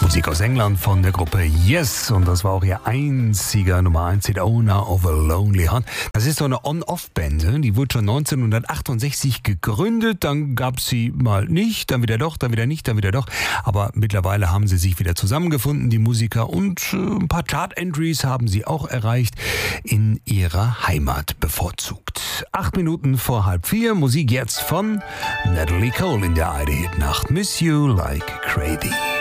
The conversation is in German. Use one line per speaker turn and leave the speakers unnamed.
Musik aus England von der Gruppe Yes, und das war auch ihr einziger Nummer 1 Hit, Owner of a Lonely Heart. Das ist so eine On-Off-Band, die wurde schon 1968 gegründet, dann gab es sie mal nicht, dann wieder doch, dann wieder nicht, dann wieder doch, aber mittlerweile haben sie sich wieder zusammengefunden, die Musiker, und ein paar Chart-Entries haben sie auch erreicht, in ihrer Heimat bevorzugt. 8 Minuten vor 3:30, Musik jetzt von Natalie Cole in der ID-Hit-Nacht, Miss You Like Crazy.